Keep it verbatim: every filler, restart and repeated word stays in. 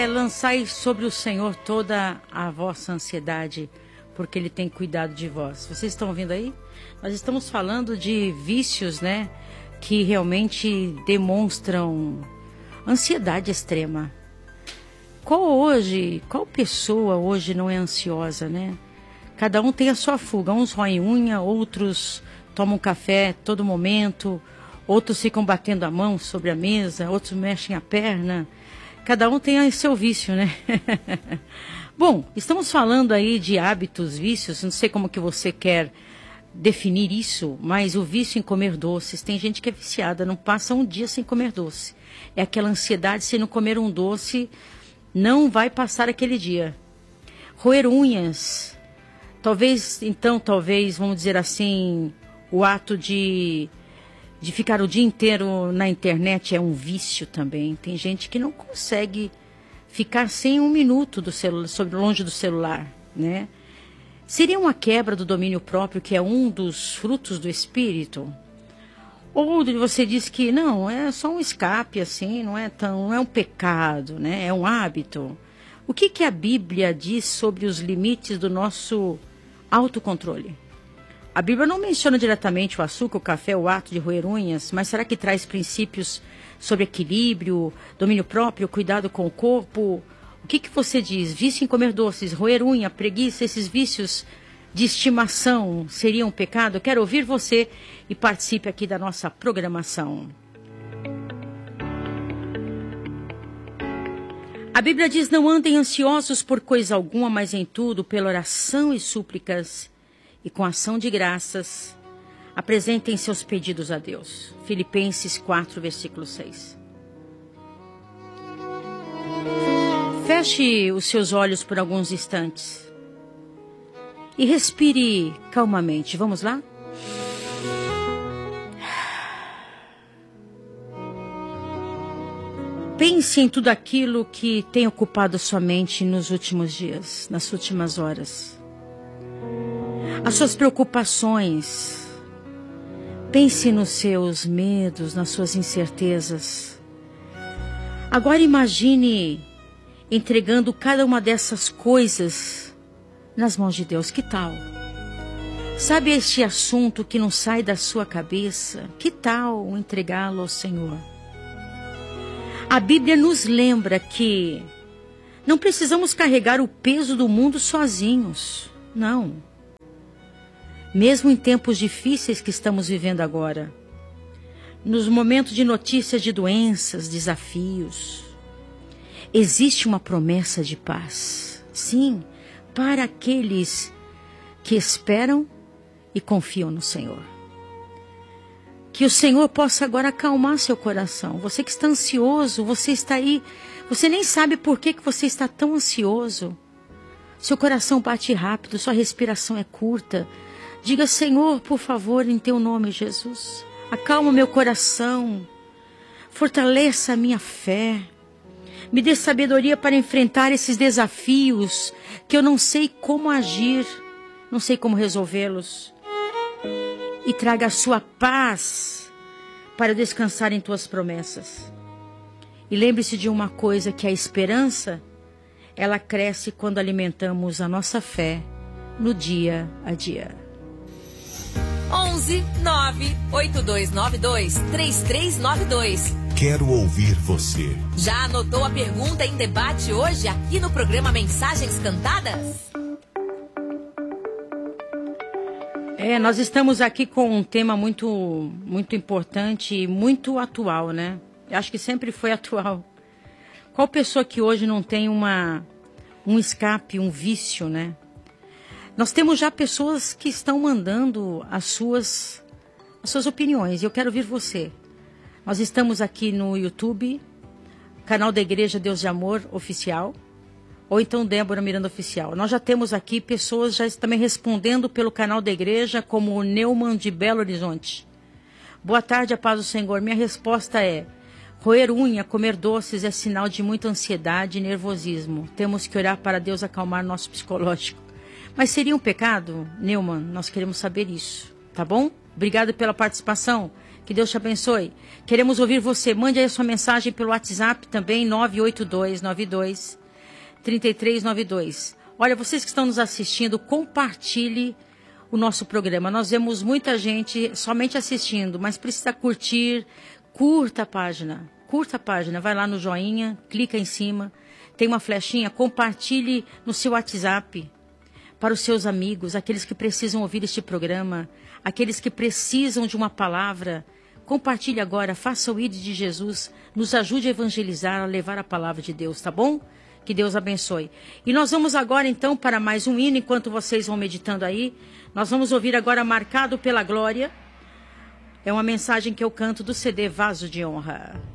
É, lançai sobre o Senhor toda a vossa ansiedade, porque Ele tem cuidado de vós. Vocês estão ouvindo aí? Nós estamos falando de vícios, né, que realmente demonstram ansiedade extrema. Qual hoje, qual pessoa hoje não é ansiosa, né? Cada um tem a sua fuga. Uns roem unha, outros tomam café todo momento, outros ficam batendo a mão sobre a mesa, outros mexem a perna. Cada um tem o seu vício, né? Bom, estamos falando aí de hábitos, vícios, não sei como que você quer definir isso, mas o vício em comer doces, tem gente que é viciada, não passa um dia sem comer doce. É aquela ansiedade, se não comer um doce, não vai passar aquele dia. Roer unhas, talvez, então, talvez, vamos dizer assim, o ato de... de ficar o dia inteiro na internet é um vício também. Tem gente que não consegue ficar sem um minuto do celu- sobre, longe do celular, né? Seria uma quebra do domínio próprio, que é um dos frutos do espírito? Ou você diz que não, é só um escape, assim, não é tão, não é um pecado, né? É um hábito. O que, que a Bíblia diz sobre os limites do nosso autocontrole? A Bíblia não menciona diretamente o açúcar, o café, o ato de roer unhas, mas será que traz princípios sobre equilíbrio, domínio próprio, cuidado com o corpo? O que, que você diz? Vício em comer doces, roer unha, preguiça, esses vícios de estimação seriam um pecado? Eu quero ouvir você e participe aqui da nossa programação. A Bíblia diz: não andem ansiosos por coisa alguma, mas em tudo, pela oração e súplicas, e com ação de graças, apresentem seus pedidos a Deus. Filipenses quatro, versículo seis. Feche os seus olhos por alguns instantes e respire calmamente. Vamos lá? Pense em tudo aquilo que tem ocupado sua mente nos últimos dias, nas últimas horas. As suas preocupações. Pense nos seus medos, nas suas incertezas. Agora imagine entregando cada uma dessas coisas nas mãos de Deus. Que tal? Sabe este assunto que não sai da sua cabeça? Que tal entregá-lo ao Senhor? A Bíblia nos lembra que não precisamos carregar o peso do mundo sozinhos. Não. Mesmo em tempos difíceis que estamos vivendo agora, nos momentos de notícias de doenças, desafios, existe uma promessa de paz. Sim, para aqueles que esperam e confiam no Senhor. Que o Senhor possa agora acalmar seu coração. Você que está ansioso, você está aí, você nem sabe por que, que você está tão ansioso. Seu coração bate rápido, sua respiração é curta. Diga: Senhor, por favor, em teu nome, Jesus, acalma meu coração, fortaleça a minha fé, me dê sabedoria para enfrentar esses desafios que eu não sei como agir, não sei como resolvê-los. E traga a sua paz para descansar em tuas promessas. E lembre-se de uma coisa, que a esperança, ela cresce quando alimentamos a nossa fé no dia a dia. onze nove oito dois nove dois três três nove dois. Quero ouvir você. Já anotou a pergunta em debate hoje aqui no programa Mensagens Cantadas? É, nós estamos aqui com um tema muito, muito importante e muito atual, né? Eu acho que sempre foi atual. Qual pessoa que hoje não tem uma, um escape, um vício, né? Nós temos já pessoas que estão mandando as suas, as suas opiniões, e eu quero ouvir você. Nós estamos aqui no YouTube, canal da Igreja Deus de Amor Oficial, ou então Débora Miranda Oficial. Nós já temos aqui pessoas já também respondendo pelo canal da igreja, como o Neumann de Belo Horizonte. Boa tarde, a paz do Senhor. Minha resposta é: roer unha, comer doces é sinal de muita ansiedade e nervosismo. Temos que orar para Deus acalmar nosso psicológico. Mas seria um pecado, Neumann? Nós queremos saber isso, tá bom? Obrigada pela participação. Que Deus te abençoe. Queremos ouvir você. Mande aí a sua mensagem pelo WhatsApp também, nove oito dois nove dois, três três nove dois. Olha, vocês que estão nos assistindo, compartilhe o nosso programa. Nós vemos muita gente somente assistindo, mas precisa curtir. Curta a página. Curta a página. Vai lá no joinha, clica em cima. Tem uma flechinha, compartilhe no seu WhatsApp para os seus amigos, aqueles que precisam ouvir este programa, aqueles que precisam de uma palavra. Compartilhe agora, faça o I D de Jesus, nos ajude a evangelizar, a levar a palavra de Deus, tá bom? Que Deus abençoe. E nós vamos agora então para mais um hino, enquanto vocês vão meditando aí. Nós vamos ouvir agora Marcado pela Glória. É uma mensagem que eu canto do C D Vaso de Honra.